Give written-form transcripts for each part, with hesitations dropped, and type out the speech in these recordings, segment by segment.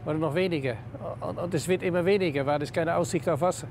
oder noch weniger. Und es wird immer weniger, weil es keine Aussicht auf Wasser.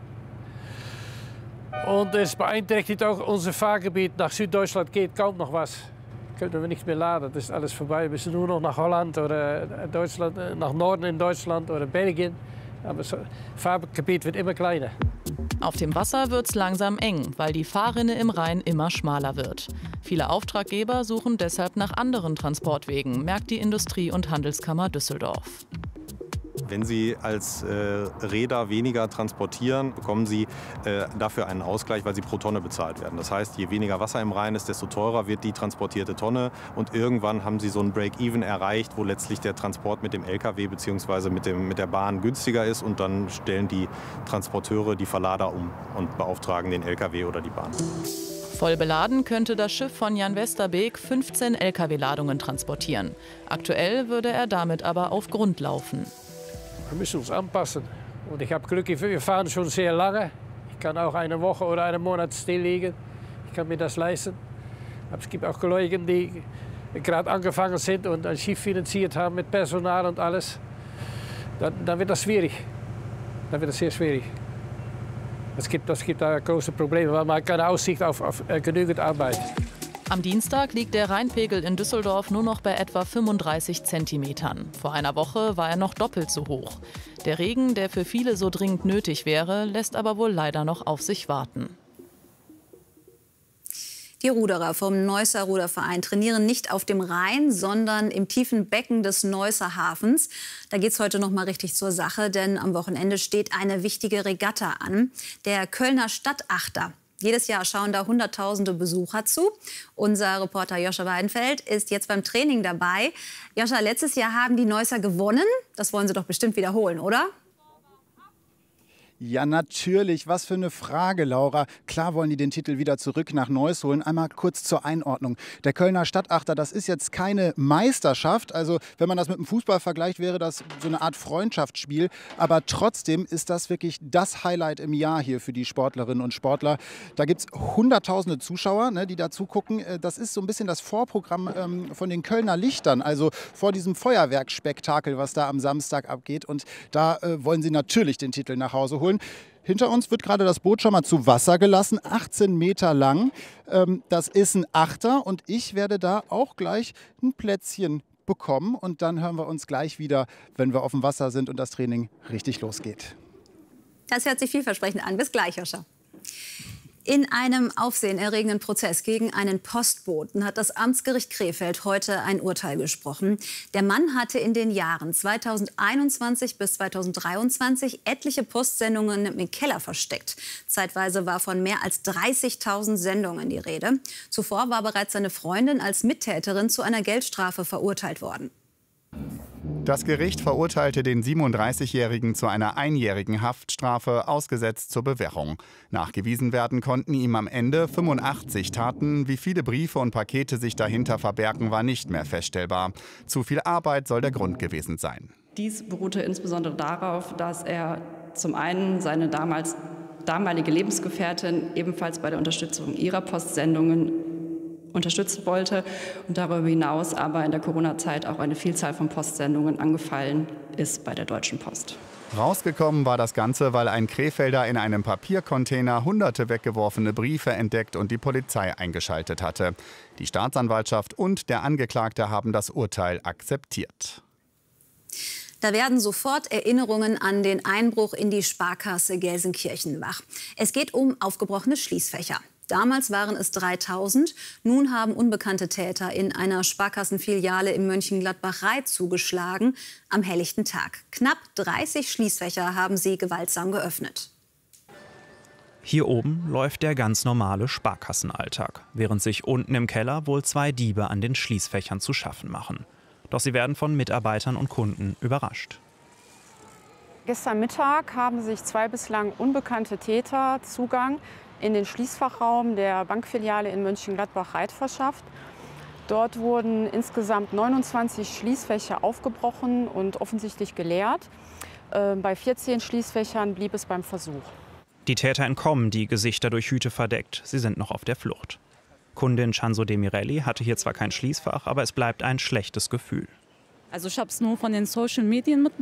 Und es beeinträchtigt auch unser Fahrgebiet. Nach Süddeutschland geht kaum noch was. Können wir nicht mehr laden, das ist alles vorbei. Wir müssen nur noch nach Holland oder Deutschland, nach Norden in Deutschland oder Belgien. Aber das Fahrgebiet wird immer kleiner. Auf dem Wasser wird es langsam eng, weil die Fahrrinne im Rhein immer schmaler wird. Viele Auftraggeber suchen deshalb nach anderen Transportwegen, merkt die Industrie- und Handelskammer Düsseldorf. Wenn Sie als Reeder weniger transportieren, bekommen Sie dafür einen Ausgleich, weil Sie pro Tonne bezahlt werden. Das heißt, je weniger Wasser im Rhein ist, desto teurer wird die transportierte Tonne. Und irgendwann haben Sie so ein Break-Even erreicht, wo letztlich der Transport mit dem LKW bzw. mit der Bahn günstiger ist. Und dann stellen die Transporteure die Verlader um und beauftragen den LKW oder die Bahn. Voll beladen könnte das Schiff von Jan Westerbeek 15 Lkw-Ladungen transportieren. Aktuell würde er damit aber auf Grund laufen. Wir müssen uns anpassen. Und ich habe Glück, wir fahren schon sehr lange. Ich kann auch eine Woche oder einen Monat still liegen. Ich kann mir das leisten. Aber es gibt auch Kollegen, die gerade angefangen sind und ein Schiff finanziert haben mit Personal und alles. Dann wird das schwierig. Dann wird das sehr schwierig. Es gibt da große Probleme, weil man keine Aussicht auf genügend Arbeit. Am Dienstag liegt der Rheinpegel in Düsseldorf nur noch bei etwa 35 Zentimetern. Vor einer Woche war er noch doppelt so hoch. Der Regen, der für viele so dringend nötig wäre, lässt aber wohl leider noch auf sich warten. Die Ruderer vom Neusser Ruderverein trainieren nicht auf dem Rhein, sondern im tiefen Becken des Neusser Hafens. Da geht es heute noch mal richtig zur Sache, denn am Wochenende steht eine wichtige Regatta an, der Kölner Stadtachter. Jedes Jahr schauen da Hunderttausende Besucher zu. Unser Reporter Joscha Weidenfeld ist jetzt beim Training dabei. Joscha, letztes Jahr haben die Neusser gewonnen. Das wollen Sie doch bestimmt wiederholen, oder? Ja, natürlich. Was für eine Frage, Laura. Klar wollen die den Titel wieder zurück nach Neuss holen. Einmal kurz zur Einordnung. Der Kölner Stadtachter, das ist jetzt keine Meisterschaft. Also wenn man das mit dem Fußball vergleicht, wäre das so eine Art Freundschaftsspiel. Aber trotzdem ist das wirklich das Highlight im Jahr hier für die Sportlerinnen und Sportler. Da gibt es hunderttausende Zuschauer, ne, die da zugucken. Das ist so ein bisschen das Vorprogramm von den Kölner Lichtern. Also vor diesem Feuerwerksspektakel, was da am Samstag abgeht. Und da wollen sie natürlich den Titel nach Hause holen. Hinter uns wird gerade das Boot schon mal zu Wasser gelassen, 18 Meter lang. Das ist ein Achter und ich werde da auch gleich ein Plätzchen bekommen. Und dann hören wir uns gleich wieder, wenn wir auf dem Wasser sind und das Training richtig losgeht. Das hört sich vielversprechend an. Bis gleich, Joscha. In einem aufsehenerregenden Prozess gegen einen Postboten hat das Amtsgericht Krefeld heute ein Urteil gesprochen. Der Mann hatte in den Jahren 2021 bis 2023 etliche Postsendungen im Keller versteckt. Zeitweise war von mehr als 30.000 Sendungen die Rede. Zuvor war bereits seine Freundin als Mittäterin zu einer Geldstrafe verurteilt worden. Das Gericht verurteilte den 37-Jährigen zu einer einjährigen Haftstrafe, ausgesetzt zur Bewährung. Nachgewiesen werden konnten ihm am Ende 85 Taten. Wie viele Briefe und Pakete sich dahinter verbergen, war nicht mehr feststellbar. Zu viel Arbeit soll der Grund gewesen sein. Dies beruhte insbesondere darauf, dass er zum einen seine damalige Lebensgefährtin ebenfalls bei der Unterstützung ihrer Postsendungen unterstützt wollte und darüber hinaus aber in der Corona-Zeit auch eine Vielzahl von Postsendungen angefallen ist bei der Deutschen Post. Rausgekommen war das Ganze, weil ein Krefelder in einem Papiercontainer hunderte weggeworfene Briefe entdeckt und die Polizei eingeschaltet hatte. Die Staatsanwaltschaft und der Angeklagte haben das Urteil akzeptiert. Da werden sofort Erinnerungen an den Einbruch in die Sparkasse Gelsenkirchen wach. Es geht um aufgebrochene Schließfächer. Damals waren es 3000. Nun haben unbekannte Täter in einer Sparkassenfiliale in Mönchengladbach-Reit zugeschlagen am helllichten Tag. Knapp 30 Schließfächer haben sie gewaltsam geöffnet. Hier oben läuft der ganz normale Sparkassenalltag, während sich unten im Keller wohl zwei Diebe an den Schließfächern zu schaffen machen. Doch sie werden von Mitarbeitern und Kunden überrascht. Gestern Mittag haben sich zwei bislang unbekannte Täter Zugang in den Schließfachraum der Bankfiliale in Mönchengladbach-Reit verschafft. Dort wurden insgesamt 29 Schließfächer aufgebrochen und offensichtlich geleert. Bei 14 Schließfächern blieb es beim Versuch. Die Täter entkommen, die Gesichter durch Hüte verdeckt. Sie sind noch auf der Flucht. Kundin Chanzo Demirelli hatte hier zwar kein Schließfach, aber es bleibt ein schlechtes Gefühl. Also ich habe es nur von den Social Medien